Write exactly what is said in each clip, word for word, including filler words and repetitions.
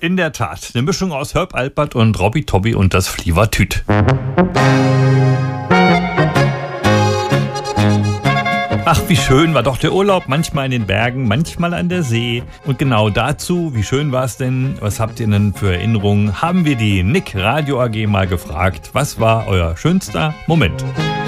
In der Tat, eine Mischung aus Herb Alpert und Robby Tobby und das Flievertüt. Ach, wie schön war doch der Urlaub, manchmal in den Bergen, manchmal an der See. Und genau dazu, wie schön war es denn, was habt ihr denn für Erinnerungen, haben wir die Nick Radio A G mal gefragt. Was war euer schönster Moment?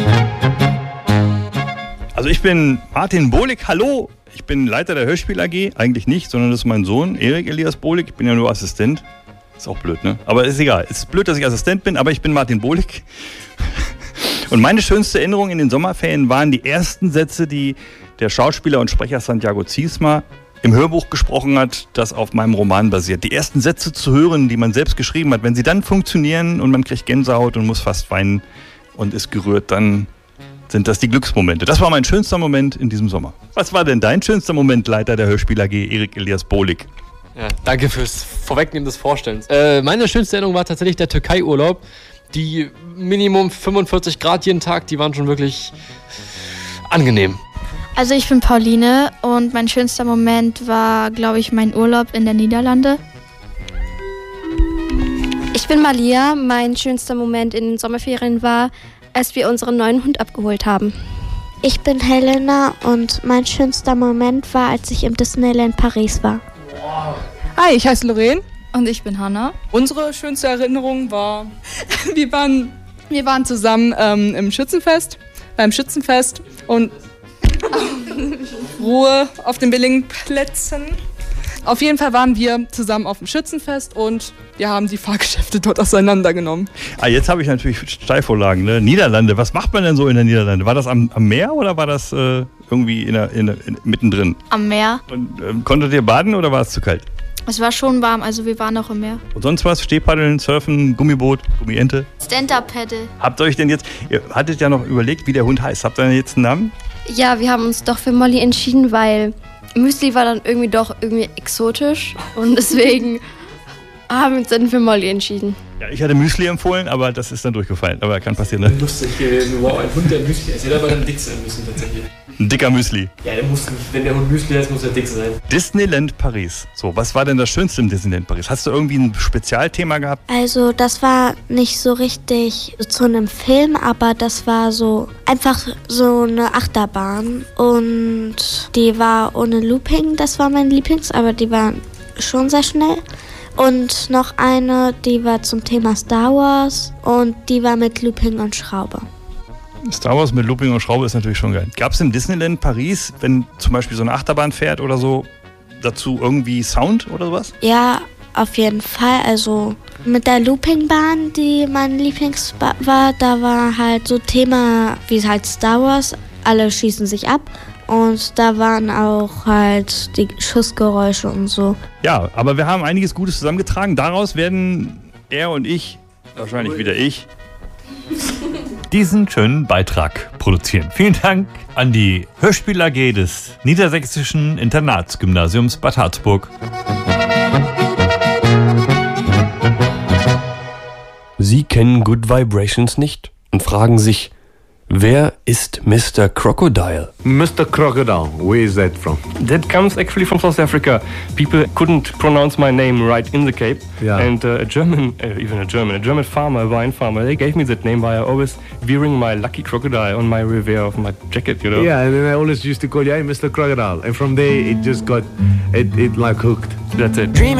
Also ich bin Martin Bohlig, hallo. Ich bin Leiter der Hörspiel A G, eigentlich nicht, sondern das ist mein Sohn, Erik Elias Bohlig. Ich bin ja nur Assistent. Ist auch blöd, ne? Aber ist egal. Es ist blöd, dass ich Assistent bin, aber ich bin Martin Bohlig. Und meine schönste Erinnerung in den Sommerferien waren die ersten Sätze, die der Schauspieler und Sprecher Santiago Ziesmer im Hörbuch gesprochen hat, das auf meinem Roman basiert. Die ersten Sätze zu hören, die man selbst geschrieben hat, wenn sie dann funktionieren und man kriegt Gänsehaut und muss fast weinen und ist gerührt, dann sind das die Glücksmomente. Das war mein schönster Moment in diesem Sommer. Was war denn dein schönster Moment, Leiter der Hörspiel A G, Erik Elias Bohlig? Ja, danke fürs Vorwegnehmen des Vorstellens. Äh, meine schönste Erinnerung war tatsächlich der Türkei-Urlaub. Die Minimum fünfundvierzig Grad jeden Tag, die waren schon wirklich angenehm. Also ich bin Pauline und mein schönster Moment war, glaube ich, mein Urlaub in den Niederlande. Ich bin Malia. Mein schönster Moment in den Sommerferien war, als wir unseren neuen Hund abgeholt haben. Ich bin Helena und mein schönster Moment war, als ich im Disneyland Paris war. Wow. Hi, ich heiße Lorraine. Und ich bin Hanna. Unsere schönste Erinnerung war, wir waren, wir waren zusammen ähm, im Schützenfest, beim Schützenfest und Ruhe auf den billigen Plätzen. Auf jeden Fall waren wir zusammen auf dem Schützenfest und wir haben die Fahrgeschäfte dort auseinandergenommen. Ah, jetzt habe ich natürlich Steilvorlagen, ne? Niederlande, was macht man denn so in den Niederlanden? War das am, am Meer oder war das äh, irgendwie in der, in der, in, mittendrin? Am Meer. Und, äh, konntet ihr baden oder war es zu kalt? Es war schon warm, also wir waren noch im Meer. Und sonst was? Stehpaddeln, Surfen, Gummiboot, Gummiente? Stand-Up-Paddle. Habt ihr euch denn jetzt, ihr hattet ja noch überlegt, wie der Hund heißt. Habt ihr denn jetzt einen Namen? Ja, wir haben uns doch für Molly entschieden, weil Müsli war dann irgendwie doch irgendwie exotisch und deswegen haben wir uns dann für Molly entschieden. Ja, ich hatte Müsli empfohlen, aber das ist dann durchgefallen. Aber kann passieren, ne? Lustig, wow, ein Hund, der Müsli ist. Jeder war dann dick sein müssen tatsächlich. Ein dicker Müsli. Ja, der muss, wenn der Hund Müsli heißt, muss er dick sein. Disneyland Paris. So, was war denn das Schönste im Disneyland Paris? Hast du irgendwie ein Spezialthema gehabt? Also das war nicht so richtig zu einem Film, aber das war so einfach so eine Achterbahn und die war ohne Looping, das war mein Lieblings, aber die war schon sehr schnell. Und noch eine, die war zum Thema Star Wars und die war mit Looping und Schraube. Star Wars mit Looping und Schraube ist natürlich schon geil. Gab es im Disneyland Paris, wenn zum Beispiel so eine Achterbahn fährt oder so, dazu irgendwie Sound oder sowas? Ja, auf jeden Fall. Also mit der Loopingbahn, die mein Lieblings war, da war halt so Thema wie halt Star Wars. Alle schießen sich ab. Und da waren auch halt die Schussgeräusche und so. Ja, aber wir haben einiges Gutes zusammengetragen. Daraus werden er und ich, wahrscheinlich wieder ich, diesen schönen Beitrag produzieren. Vielen Dank an die Hörspiel A G des Niedersächsischen Internatsgymnasiums Bad Harzburg. Sie kennen Good Vibrations nicht und fragen sich, wer ist Mister Crocodile? Mister Crocodile, where is that from? That comes actually from South Africa. People couldn't pronounce my name right in the Cape. Yeah. And uh, a German, uh, even a German, a German farmer, a wine farmer, they gave me that name by always wearing my lucky crocodile on my revers of my jacket, you know? Yeah, and then I always used to call you, hey, Mister Crocodile. And from there, it just got, it, it like hooked. That's it.